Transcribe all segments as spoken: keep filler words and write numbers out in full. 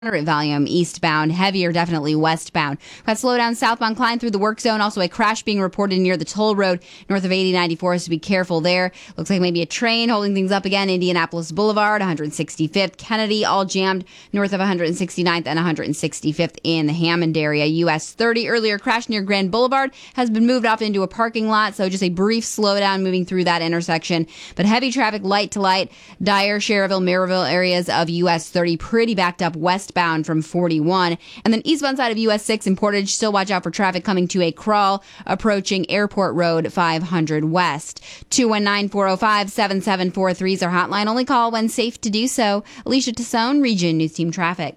Moderate volume eastbound, heavier definitely westbound. Got slowdown southbound Klein through the work zone. Also a crash being reported near the toll road north of eighty ninety-four, so be careful there. Looks like maybe a train holding things up again. Indianapolis Boulevard, one hundred sixty-fifth. Kennedy, all jammed north of one hundred sixty-ninth and one hundred sixty-fifth in the Hammond area. U S thirty, earlier crash near Grand Boulevard has been moved off into a parking lot, so just a brief slowdown moving through that intersection. But heavy traffic light to light. Dyer, Cherville, Maryville areas of U S thirty pretty backed up westbound from forty-one. And then eastbound side of U S six in Portage, still watch out for traffic coming to a crawl approaching Airport Road five hundred west. two one nine, four oh five, seven seven four three is our hotline. Only call when safe to do so. Alicia Tassone, Region News Team Traffic.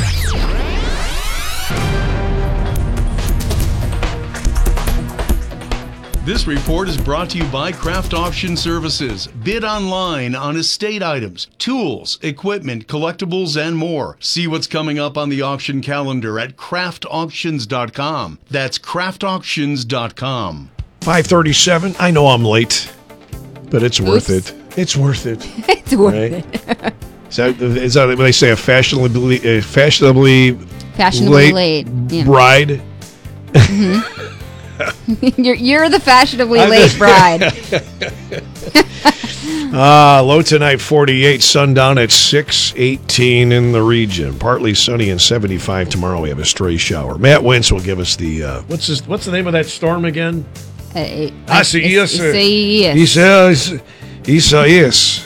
This report is brought to you by Craft Auction Services. Bid online on estate items, tools, equipment, collectibles, and more. See what's coming up on the auction calendar at craft auctions dot com. That's craft auctions dot com. five thirty-seven. I know I'm late, but it's worth Oops. it. It's worth it. It's worth right? it. Is that, is that when they say a fashionably, uh, fashionably, Fashionably late, late. Yeah. bride? Mm-hmm. you're, you're the fashionably late bride. uh, low tonight, forty-eight. Sundown at six eighteen in the region. Partly sunny and seventy-five tomorrow. We have a stray shower. Matt Wentz will give us the, uh, what's this, what's the name of that storm again? Uh, Isaias. Isaias. Isaias. Isaias.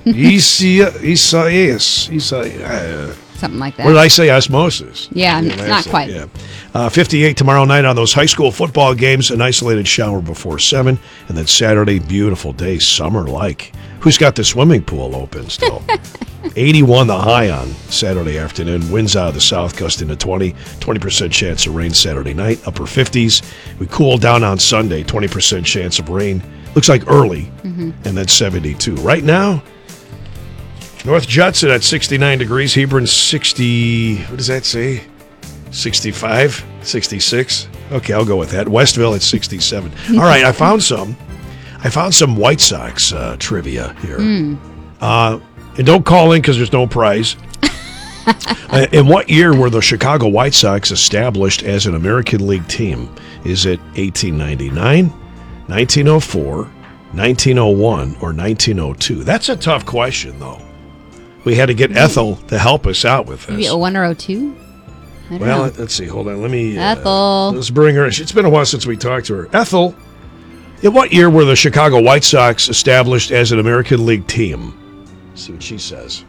Isaias. Isaias. Something like that. What did I say? Osmosis. Yeah, Yeah, not that's it, quite. Yeah. Uh, fifty-eight tomorrow night on those high school football games. An isolated shower before seven. And then Saturday, beautiful day, summer-like. Who's got the swimming pool open still? eighty-one the high on Saturday afternoon. Winds out of the south, gusting to twenty. twenty percent chance of rain Saturday night. Upper fifties. We cool down on Sunday. twenty percent chance of rain. Looks like early. Mm-hmm. And then seventy-two. Right now, North Judson at sixty-nine degrees. Hebron sixty. What does that say? sixty-five? sixty-six? Okay, I'll go with that. Westville at sixty-seven. All right, I found some. I found some White Sox uh, trivia here. Mm. Uh, and don't call in because there's no prize. uh, in what year were the Chicago White Sox established as an American League team? Is it eighteen ninety-nine, nineteen oh four, nineteen oh one, or nineteen oh two? That's a tough question, though. We had to get Ethel to help us out with this. Maybe oh one or oh two? I don't Well, know. let's see. Hold on. Let me... Ethel. Uh, let's bring her. It's been a while since we talked to her. Ethel, in what year were the Chicago White Sox established as an American League team? Let's see what she says.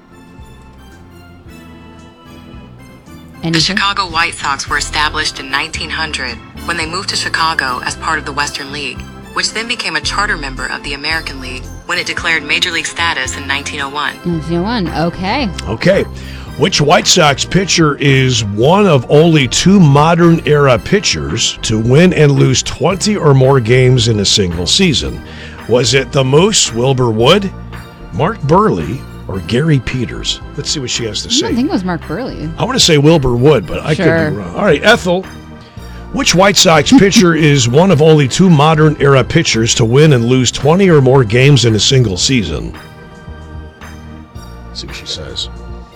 Anything? The Chicago White Sox were established in nineteen hundred when they moved to Chicago as part of the Western League, which then became a charter member of the American League when it declared Major League status in nineteen oh one. nineteen oh one, okay. Okay. Which White Sox pitcher is one of only two modern-era pitchers to win and lose twenty or more games in a single season? Was it the Moose, Wilbur Wood, Mark Burley, or Gary Peters? Let's see what she has to I say. don't think it was Mark Burley. I want to say Wilbur Wood, but I Sure. could be wrong. All right, Ethel. Which White Sox pitcher is one of only two modern-era pitchers to win and lose twenty or more games in a single season? Let's see what she says.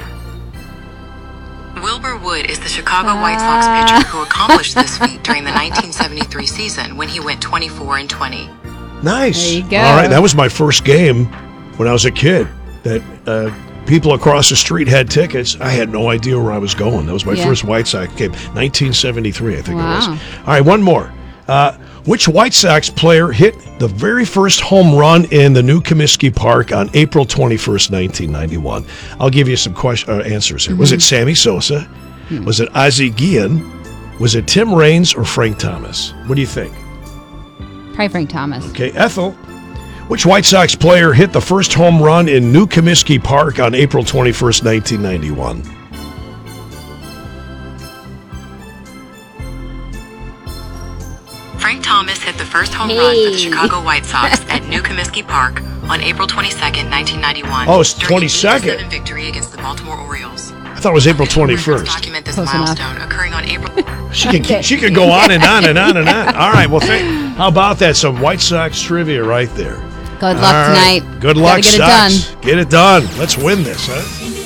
Wilbur Wood is the Chicago White Sox pitcher who accomplished this feat during the nineteen seventy-three season when he went twenty-four and twenty. Nice. There you go. All right, that was my first game when I was a kid. That uh, people across the street had tickets. I had no idea where I was going. That was my Yeah. first White Sox game, nineteen seventy-three, I think Wow. it was. All right, one more. Uh, which White Sox player hit the very first home run in the new Comiskey Park on April twenty-first, nineteen ninety-one? I'll give you some question, uh, answers here. Mm-hmm. Was it Sammy Sosa? Mm-hmm. Was it Ozzie Guillen? Was it Tim Raines or Frank Thomas? What do you think? Probably Frank Thomas. Okay, Ethel. Which White Sox player hit the first home run in New Comiskey Park on April twenty-first, nineteen ninety-one? Frank Thomas hit the first home Hey. run for the Chicago White Sox at New Comiskey Park on April twenty-second, nineteen ninety-one. Oh, it's during a twenty-second. eight to seven victory against the Baltimore Orioles. I thought it was April Official records twenty-first. Document this Close enough. milestone occurring on April. She can Okay. she can go on and on and on and on. All right, well, thank, how about that? Some White Sox trivia right there. Good luck All right. tonight. Good luck, Gotta get Sox. it done. Get it done. Let's win this, huh?